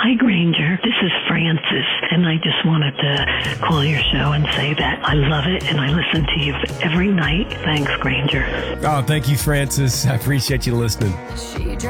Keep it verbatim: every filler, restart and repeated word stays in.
Hi, Granger. This is Francis, and I just wanted to call your show and say that I love it, and I listen to you every night. Thanks, Granger. Oh, thank you, Francis. I appreciate you listening.